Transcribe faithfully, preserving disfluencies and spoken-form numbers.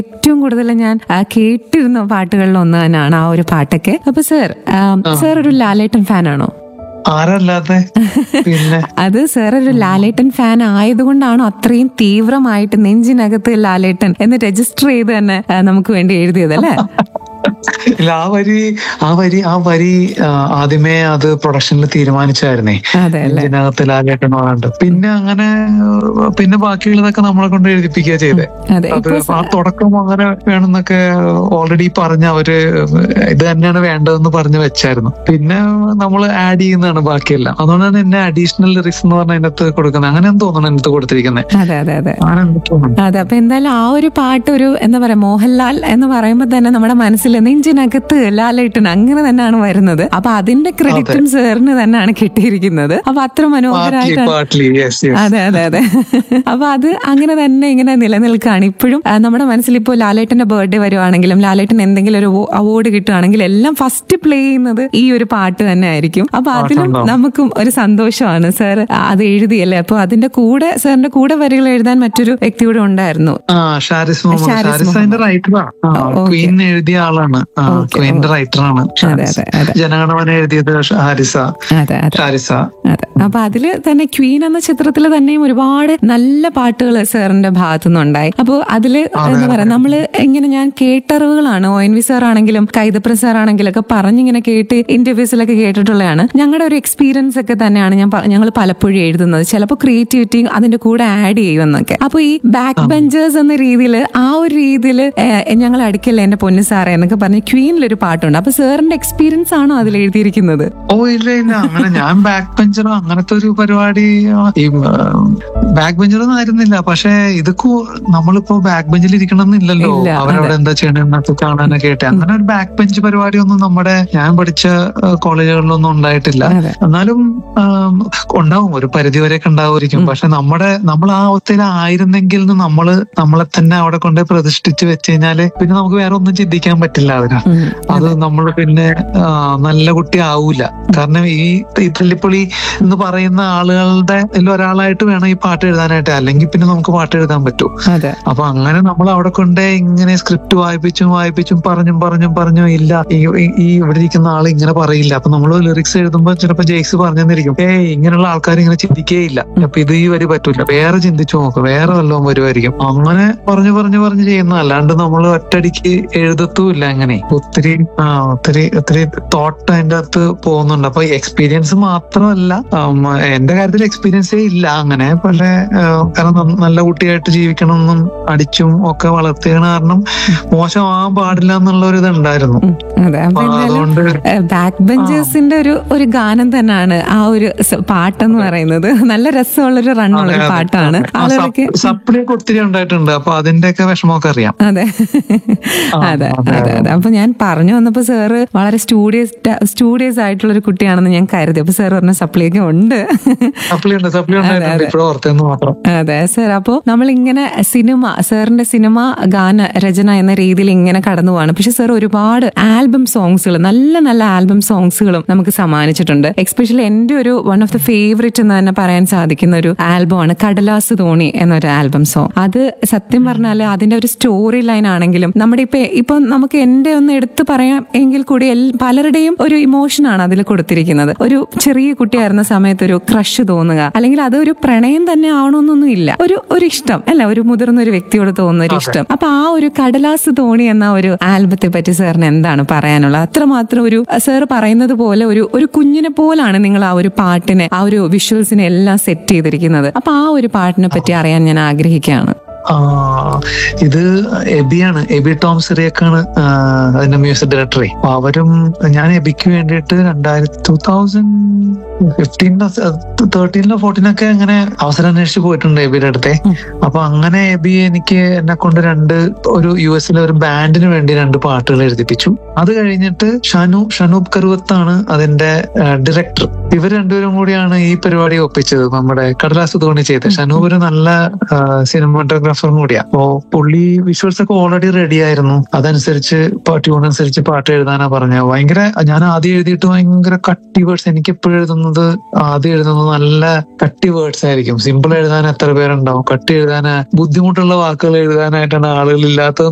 ഏറ്റവും കൂടുതൽ ഞാൻ ആ, കേട്ടിരുന്ന പാട്ടുകളിൽ ഒന്ന് തന്നെയാണ് ആ ഒരു പാട്ടൊക്കെ. അപ്പൊ സർ സർ ഒരു ലാലേട്ടൻ ഫാനാണോ? ആരല്ലാതെ പിന്നെ അത് സാർ ഒരു ലാലേട്ടൻ ഫാൻ ആയതുകൊണ്ടാണോ അത്രയും തീവ്രമായിട്ട് നെഞ്ചിനകത്ത് ലാലേട്ടൻ എന്ന് രജിസ്റ്റർ ചെയ്ത് തന്നെ ആ, നമുക്ക് വേണ്ടി എഴുതിയത് അല്ലേ? ഇല്ല, ആ വരി ആ വരി ആ വരി ആ, ആദ്യമേ അത് പ്രൊഡക്ഷനിൽ തീരുമാനിച്ചായിരുന്നേ, അതെ അല്ലേ? ഇതിനകത്ത് ലാലേട്ടനോണ്ട്. പിന്നെ അങ്ങനെ ആ, പിന്നെ ബാക്കിയുള്ളതൊക്കെ നമ്മളെ കൊണ്ട് എഴുതിപ്പിക്കുക ചെയ്തേ. അതെ. അത് ഇപ്പൊ ആ തുടക്കം അങ്ങനെ വേണമെന്നൊക്കെ ഓൾറെഡി പറഞ്ഞ അവര് ഇത് തന്നെയാണ് വേണ്ടതെന്ന് പറഞ്ഞു വെച്ചായിരുന്നു. പിന്നെ നമ്മൾ ആഡ് ചെയ്യുന്നതാണ് ബാക്കിയെല്ലാം. അതുകൊണ്ടാണ് എന്നെ അഡീഷണൽ ലിറിക്സ് എന്ന് പറഞ്ഞ അതിനകത്ത് കൊടുക്കുന്നത്. അങ്ങനെ തോന്നണം അതിനകത്ത് കൊടുത്തിരിക്കുന്നത്. അതെ അതെ അതെ അങ്ങനെ എനിക്ക് തോന്നുന്നു. അതെ. അപ്പൊ എന്തായാലും ആ ഒരു പാട്ട് ഒരു എന്താ പറയാ, മോഹൻലാൽ എന്ന് പറയുമ്പോൾ തന്നെ നമ്മുടെ മനസ്സിൽ നെഞ്ചിനകത്ത് ലാലേട്ടൻ അങ്ങനെ തന്നെയാണ് വരുന്നത്. അപ്പൊ അതിന്റെ ക്രെഡിറ്റും സാറിന് തന്നെയാണ് കിട്ടിയിരിക്കുന്നത്. അപ്പൊ അത്ര Partly, മനോഹരമായിട്ടാണ്. partly, yes, yes. അതെ അതെ അതെ. അപ്പൊ അത് അങ്ങനെ തന്നെ ഇങ്ങനെ നിലനിൽക്കുകയാണ് ഇപ്പോഴും. ആ, നമ്മുടെ മനസ്സിൽ ഇപ്പോൾ ലാലേട്ടന്റെ ബർത്ത്ഡേ വരുവാണെങ്കിലും ലാലേട്ടൻ എന്തെങ്കിലും ഒരു അവാർഡ് കിട്ടുകയാണെങ്കിലും എല്ലാം ഫസ്റ്റ് പ്ലേ ചെയ്യുന്നത് ഈ ഒരു പാട്ട് തന്നെ ആയിരിക്കും. അപ്പൊ അതിലും പാട്ടുണ്ടാവും. നമുക്കും ഒരു സന്തോഷമാണ്. സാർ അത് എഴുതിയല്ലേ, അപ്പൊ അതിന്റെ കൂടെ സാറിന്റെ കൂടെ വരികൾ എഴുതാൻ മറ്റൊരു വ്യക്തി കൂടെ ഉണ്ടായിരുന്നു. ആ, ഷാരിസ് മുഹമ്മദ്. ഷാരിസ് ഷാരിസ് അതിന്റെ റൈറ്ററാ. ഓക്കേ. ക്വീൻ എഴുതിയ ആളാണ്. ആ, ഓക്കേ. ക്വീന്റെ റൈറ്ററാണ് അതെ ഷാരിസ്. അതെ അതെ ജനഗണമന എഴുതിയത് ഹാരിസ, അതെ അതെ ഷാരിസ. അതെ. അപ്പൊ അതില് തന്നെ ക്വീൻ എന്ന ചിത്രത്തിൽ തന്നെയും ഒരുപാട് നല്ല പാട്ടുകൾ സാറിന്റെ ഭാഗത്തു നിന്നുണ്ടായി. അപ്പൊ അതില് എന്താ പറയാ, നമ്മള് ഇങ്ങനെ ഞാൻ കേട്ടറിവുകളാണ്. ഒ എൻ വി സാർ ആണെങ്കിലും കൈതപ്ര സാർ ആണെങ്കിലും ഒക്കെ പറഞ്ഞിങ്ങനെ കേട്ട് ഇന്റർവ്യൂസിലൊക്കെ കേട്ടിട്ടുള്ളതാണ്. ഞങ്ങളുടെ ഒരു എക്സ്പീരിയൻസ് ഒക്കെ തന്നെയാണ് ഞാൻ ഞങ്ങൾ പലപ്പോഴും എഴുതുന്നത്. ചിലപ്പോൾ ക്രിയേറ്റിവിറ്റി അതിന്റെ കൂടെ ആഡ് ചെയ്യുമെന്നൊക്കെ. അപ്പൊ ഈ ബാക്ക് ബെഞ്ചേഴ്സ് എന്ന രീതിയിൽ ആ ഒരു രീതിയിൽ ഞങ്ങൾ അടുക്കല്ലേ എന്റെ പൊന്നു സാറേ എന്നൊക്കെ പറഞ്ഞ് ക്വീനിലൊരു പാട്ടുണ്ട്. അപ്പൊ സാറിന്റെ എക്സ്പീരിയൻസ് ആണോ അതിൽ എഴുതിയിരിക്കുന്നത്? ഓ ഇല്ല ഇല്ല, അങ്ങനെ ഞാൻ ബാക്ക് ബെഞ്ചറോ അങ്ങനത്തെ ഒരു പരിപാടി ഈ ബാക്ക് ബെഞ്ചറൊന്നും ആയിരുന്നില്ല. പക്ഷെ ഇതൊക്കെ നമ്മളിപ്പോ ബാക്ക് ബെഞ്ചിൽ ഇരിക്കണം എന്നില്ലല്ലോ. ഇല്ല, അവരവിടെ എന്താ ചെയ്യണമെന്നൊക്കെ കാണാനൊക്കെ ആയിട്ട് അങ്ങനെ ഒരു ബാക്ക് ബെഞ്ച് പരിപാടിയൊന്നും നമ്മുടെ ഞാൻ പഠിച്ച കോളേജുകളിലൊന്നും ഉണ്ടായിട്ടില്ല. അതെ. എന്നാലും ആം, ഉണ്ടാവും, ഒരു പരിധി വരെയൊക്കെ ഉണ്ടാവുമായിരിക്കും. പക്ഷെ നമ്മുടെ നമ്മൾ ആ അവസ്ഥയിലായിരുന്നെങ്കിൽ നമ്മള് നമ്മളെ തന്നെ അവിടെ കൊണ്ട് പ്രതിഷ്ഠിച്ച് വെച്ച് കഴിഞ്ഞാല് പിന്നെ നമുക്ക് വേറെ ഒന്നും ചിന്തിക്കാൻ പറ്റില്ല അതിനാ. ഉം. അത് നമ്മൾ പിന്നെ ആ, നല്ല കുട്ടി ആവൂല. കാരണം ഈ ഈ തല്ലിപ്പൊളി എന്ന് പറയുന്ന ആളുകളുടെ ഒരാളായിട്ട് വേണം ഈ പാട്ട് എഴുതാനായിട്ട്, അല്ലെങ്കിൽ പിന്നെ നമുക്ക് പാട്ട് എഴുതാൻ പറ്റൂ. അതെ അപ്പൊ അങ്ങനെ നമ്മൾ അവിടെ കൊണ്ട് ഇങ്ങനെ സ്ക്രിപ്റ്റ് വായിപ്പിച്ചും വായിപ്പിച്ചും പറഞ്ഞും പറഞ്ഞും പറഞ്ഞും ഇല്ല ഈ ഈ- ഈ ഇവിടെ ഇരിക്കുന്ന ആൾ ഇങ്ങനെ പറയില്ല. അപ്പൊ നമ്മൾ ലിറിക്സ് എഴുതുമ്പോൾ ചിലപ്പോൾ ജെയ്സ് പറഞ്ഞെന്നിരിക്കും, ഏയ് ഇങ്ങനെയുള്ള ആൾക്കാർ ഇങ്ങനെ ചിന്തിക്കേയില്ല, അപ്പൊ ഇത് ഈ വരി പറ്റൂല, വേറെ ചിന്തിച്ചു നോക്ക്, വേറെ വല്ലതും വരുമായിരിക്കും. അങ്ങനെ പറഞ്ഞു പറഞ്ഞു പറഞ്ഞു ചെയ്യുന്ന, അല്ലാണ്ട് നമ്മൾ ഒറ്റടിക്ക് എഴുതത്തുമില്ല. അങ്ങനെ ഒത്തിരി ആ ഒത്തിരി ഒത്തിരി തോട്ട് അതിന്റെ അകത്ത് പോകുന്നുണ്ട്. അപ്പൊ എക്സ്പീരിയൻസ് മാത്രമല്ല, ഉം, എന്റെ കാര്യത്തിൽ എക്സ്പീരിയൻസേ ഇല്ല അങ്ങനെ. പക്ഷെ ആ, കാരണം ന- നല്ല കുട്ടിയായിട്ട് ജീവിക്കണമെന്നും അടിച്ചും ഒക്കെ വളർത്തിയ കാരണം മോശമാവാൻ പാടില്ല എന്നുള്ള ഒരു ഇതുണ്ടായിരുന്നു. ഉം. അതെ. അപ്പൊ അപ്പൊ എന്തായാലും അതുകൊണ്ട് ബാക്ക് ബെഞ്ചേഴ്സിന്റെ ഒരു ഒരു ഗാനം തന്നെയാണ് ആ ഒരു സ- പാട്ടെന്ന് പറയുന്നത്. നല്ല രസമുള്ളൊരു റണ്ണുള്ള ഒരു പാട്ടാണ്. ആളുകൾക്ക് സപ്ലിയൊക്കെ ഒത്തിരി ഉണ്ടായിട്ടുണ്ട്. അപ്പൊ അതിന്റെയൊക്കെ വിഷമമൊക്കെ അറിയാം. അതെ ആ, അതെ അതെ, അതെ അതെ. അപ്പൊ ഞാൻ പറഞ്ഞു വന്നപ്പോ സാറ് വളരെ സ്റ്റുഡിയസ് സ്റ്റുഡിയസ് ആയിട്ടുള്ള ഒരു കുട്ടിയാണെന്ന് ഞാൻ കരുതി. അപ്പൊ സാർ പറഞ്ഞ സപ്ലിയൊക്കെ ഉണ്ട്. സപ്ലി ഉണ്ട്, സപ്ലി ഉണ്ടായിട്ടുണ്ട്. ഇപ്പോഴും ഓർത്തെന്ന് മാത്രം. അതെ സാർ. അപ്പോ നമ്മളിങ്ങനെ സിനിമ, സാറിന്റെ സിനിമ ഗാന രചന എന്ന രീതിയിൽ ഇങ്ങനെ കടന്നു പോവാണ്. പക്ഷെ സാർ ഒരുപാട് ആൽബം സോങ്സുകൾ, നല്ല നല്ല ആൽബം സോങ്സുകളും നമുക്ക് സമ്മാനിച്ചിട്ടുണ്ട്. എക്സ്പെഷ്യലി എന്റെ ഒരു വൺ ഓഫ് ദ ഫേവറേറ്റ് എന്ന് തന്നെ പറയാൻ സാധിക്കുന്ന ഒരു ആൽബമാണ് കടലാസ് തോണി എന്നൊരു ആൽബം സോങ്. അത് സത്യം പറഞ്ഞാല് അതിന്റെ ഒരു സ്റ്റോറി ലൈൻ ആണെങ്കിലും നമ്മുടെ ഇപ്പൊ ഇപ്പൊ നമുക്ക് എന്റെ ഒന്ന് എടുത്തു പറയാം എങ്കിൽ കൂടി എൽ- പലരുടെയും ഒരു ഇമോഷനാണ് അതിൽ കൊടുത്തിരിക്കുന്നത്. ഒരു ചെറിയ കുട്ടിയായിരുന്ന സമയത്ത് ഒരു ക്രഷ് തോന്നുക, അല്ലെങ്കിൽ അതൊരു പ്രണയം തന്നെ ആവണമെന്നൊന്നും ഇല്ല, ഒരു ഒരു ഇഷ്ടം അല്ല, ഒരു മുതിർന്ന ഒരു വ്യക്തിയോട് തോന്നുന്ന ഒരു ഇഷ്ടം. അപ്പൊ ആ ഒരു കടലാസ് തോണി എന്ന ഒരു ആൽബത്തെ പറ്റി സാറിന് എന്താണ് പറയാനുള്ളത്? അത്രമാത്രം ഒരു സാർ പറയുന്നത് പോലെ ഒരു ഒരു കുഞ്ഞിനെ പോലാണ് നിങ്ങൾ ആ ഒരു പാട്ടിനെ, ആ ഒരു വിഷ്വൽസിനെ എല്ലാം സെറ്റ് ചെയ്തിരിക്കുന്നത്. അപ്പൊ ആ ഒരു പാട്ടിനെ പറ്റി അറിയാൻ ഞാൻ ആഗ്രഹിക്കുകയാണ്. ആ ഇത് എബിയാണ്, എബി ടോം സിറിയക്കാണ് ആ, അതിന്റെ മ്യൂസിക് ഡയറക്ടറെ. അപ്പൊ അവരും ഞാൻ എബിക്ക് വേണ്ടിയിട്ട് രണ്ടായിരത്തി ടൂ തൗസൻഡ് ഫിഫ്റ്റീനിലോ തേർട്ടീനിലോ ഫോർട്ടീനൊക്കെ അങ്ങനെ അവസരം അന്വേഷിച്ച് പോയിട്ടുണ്ട് എബിയുടെ അടുത്തെ. അപ്പൊ അങ്ങനെ എബി എനിക്ക് എന്നെ കൊണ്ട് രണ്ട് ഒരു യു എസിലെ ഒരു ബാൻഡിന് വേണ്ടി രണ്ട് പാട്ടുകൾ എഴുതിപ്പിച്ചു. അത് കഴിഞ്ഞിട്ട് ഷനു ഷനൂബ് കറുവത്താണ് അതിന്റെ ഡയറക്ടർ. ഇവർ രണ്ടുപേരും കൂടിയാണ് ഈ പരിപാടി ഒപ്പിച്ചത്, നമ്മുടെ കടലാസ് തോണി ചെയ്ത്. ഷനൂബ് ഒരു നല്ല സിനിമാറ്റോഗ്രാഫറും കൂടിയാ. അപ്പോ പുള്ളി വിഷ്വൽസ് ഒക്കെ ഓൾറെഡി റെഡി ആയിരുന്നു. അതനുസരിച്ച് ട്യൂൺ അനുസരിച്ച് പാട്ട് എഴുതാനാ പറഞ്ഞത്. ഭയങ്കര ഞാൻ ആദ്യം എഴുതിയിട്ട് ഭയങ്കര കട്ടി വേർഡ്സ്, എനിക്ക് എപ്പോഴും എഴുതുന്നത് ആദ്യം എഴുതുന്നത് നല്ല കട്ടി വേർഡ്സ് ആയിരിക്കും. സിമ്പിൾ എഴുതാൻ എത്ര പേരുണ്ടാവും, കട്ടി എഴുതാൻ ബുദ്ധിമുട്ടുള്ള വാക്കുകൾ എഴുതാനായിട്ടാണ് ആളുകൾ ഇല്ലാത്തത്